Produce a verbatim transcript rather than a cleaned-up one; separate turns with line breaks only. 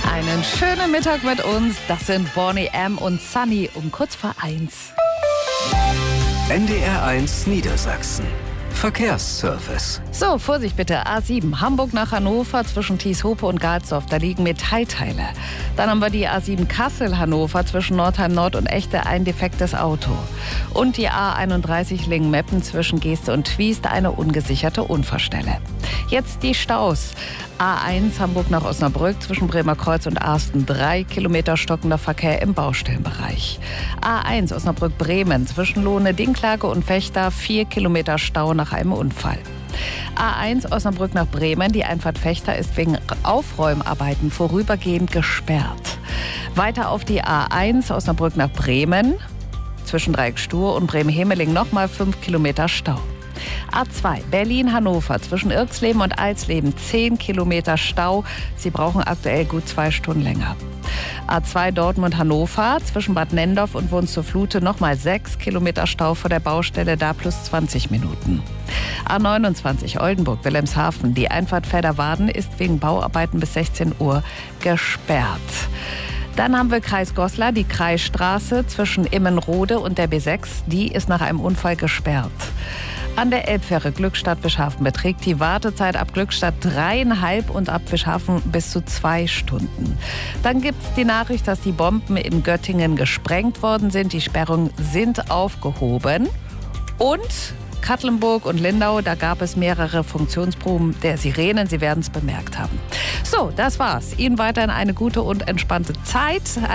Einen schönen Mittag mit uns. Das sind Boney M. und Sunny um kurz vor eins.
N D R eins Niedersachsen. Verkehrsservice.
So, Vorsicht bitte. A sieben, Hamburg nach Hannover zwischen Tieshope und Galsdorf. Da liegen Metallteile. Dann haben wir die A sieben Kassel-Hannover zwischen Nordheim Nord und Echte, ein defektes Auto. Und die A einunddreißig Lingen-Meppen zwischen Geeste und Twiest, eine ungesicherte Unfallstelle. Jetzt die Staus. A eins Hamburg nach Osnabrück zwischen Bremer Kreuz und Arsten. Drei Kilometer stockender Verkehr im Baustellenbereich. A eins Osnabrück-Bremen zwischen Lohne, Dinklage und Vechta. Vier Kilometer Stau nach einem Unfall. A eins Osnabrück nach Bremen. Die Einfahrt Vechta ist wegen Aufräumarbeiten vorübergehend gesperrt. Weiter auf die A eins Osnabrück nach Bremen. Zwischen Dreieck Stur und Bremen-Hemeling nochmal fünf Kilometer Stau. A zwei Berlin-Hannover zwischen Irxleben und Alsleben. zehn Kilometer Stau. Sie brauchen aktuell gut zwei Stunden länger. A zwei Dortmund-Hannover zwischen Bad Nendorf und Wunz-zur-Flute nochmal sechs Kilometer Stau vor der Baustelle, da plus zwanzig Minuten. A neunundzwanzig Oldenburg-Wilhelmshaven. Die Einfahrt Pfälderwaden ist wegen Bauarbeiten bis sechzehn Uhr gesperrt. Dann haben wir Kreis Goslar, die Kreisstraße zwischen Immenrode und der B sechs. Die ist nach einem Unfall gesperrt. An der Elbfähre Glückstadt-Wischhafen beträgt die Wartezeit ab Glückstadt dreieinhalb und ab Wischhafen bis zu zwei Stunden. Dann gibt es die Nachricht, dass die Bomben in Göttingen gesprengt worden sind. Die Sperrungen sind aufgehoben. Und Katlenburg und Lindau, da gab es mehrere Funktionsproben der Sirenen. Sie werden es bemerkt haben. So, das war's. Ihnen weiterhin eine gute und entspannte Zeit.